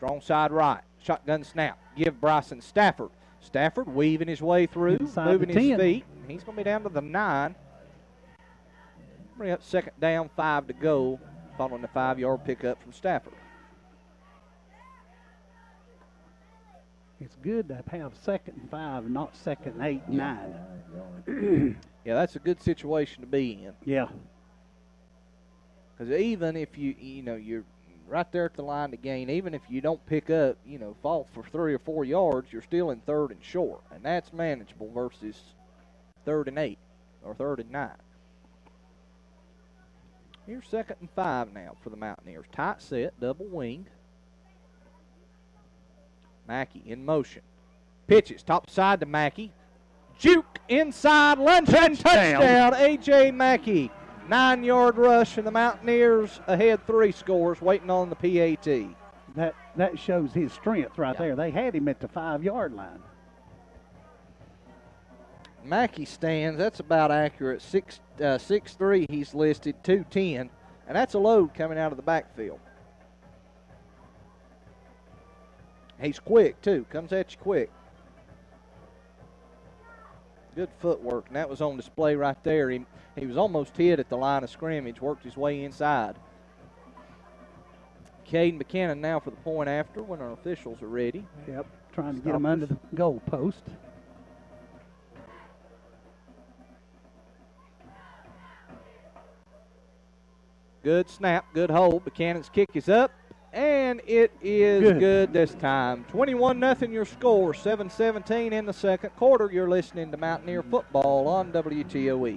Strong side right. Shotgun snap. Give Bryson Stafford. Stafford weaving his way through, moving his feet. He's going to be down to the 9. Bring up second down, 5 to go, following the 5-yard pickup from Stafford. It's good to have 2nd and 5, not 2nd and 8 and 9. Yeah, that's a good situation to be in. Yeah. Because even if you're right there at the line to gain, even if you don't pick up, fall for 3 or 4 yards, you're still in 3rd and short. And that's manageable versus 3rd and 8 or 3rd and 9. Here's 2nd and 5 now for the Mountaineers. Tight set, double wing. Mackey in motion. Pitches, top side to Mackey. Juke inside, lungeon, touchdown, A.J. Mackey. 9-yard rush, and the Mountaineers ahead 3 scores, waiting on the PAT. That shows his strength right there. They had him at the 5-yard line. Mackey stands, that's about accurate, 6'3", he's listed, 210, and that's a load coming out of the backfield. He's quick, too, comes at you quick. Good footwork, and that was on display right there. He was almost hit at the line of scrimmage, worked his way inside. Caden Buchanan now for the point after when our officials are ready. Yep, trying to get him under the goal post. Good snap, good hold. Buchanan's kick is up, and it is good this time. 21-0 your score, 7-17 in the second quarter. You're listening to Mountaineer Football on WTOE.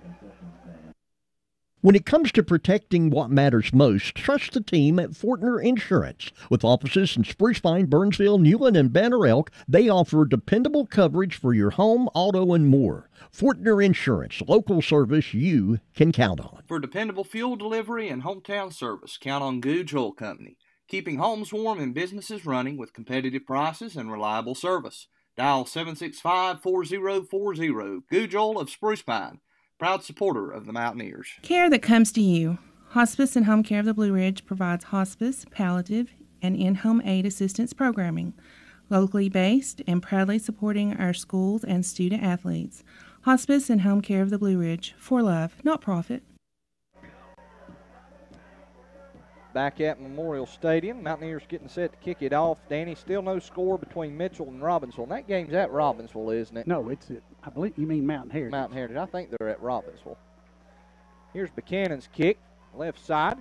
When it comes to protecting what matters most, trust the team at Fortner Insurance. With offices in Spruce Pine, Burnsville, Newland, and Banner Elk, they offer dependable coverage for your home, auto, and more. Fortner Insurance, local service you can count on. For dependable fuel delivery and hometown service, count on Googe Oil Company. Keeping homes warm and businesses running with competitive prices and reliable service. Dial 765-4040, Googe Oil of Spruce Pine. Proud supporter of the Mountaineers. Care that comes to you. Hospice and Home Care of the Blue Ridge provides hospice, palliative, and in-home aid assistance programming. Locally based and proudly supporting our schools and student athletes. Hospice and Home Care of the Blue Ridge. For love, not profit. Back at Memorial Stadium, Mountaineers getting set to kick it off. Danny, still no score between Mitchell and Robbinsville. And that game's at Robbinsville, isn't it? No, I believe you mean Mountain Heritage. Mountain Heritage. I think they're at Robbinsville. Here's Buchanan's kick, left side.